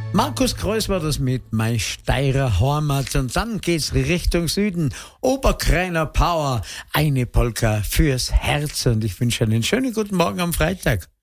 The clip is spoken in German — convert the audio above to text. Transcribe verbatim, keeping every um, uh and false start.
Markus Kreuz war das mit Mein Steirer Heimat und dann geht's Richtung Süden. Oberkreiner Power, eine Polka fürs Herz und ich wünsche einen schönen guten Morgen am Freitag.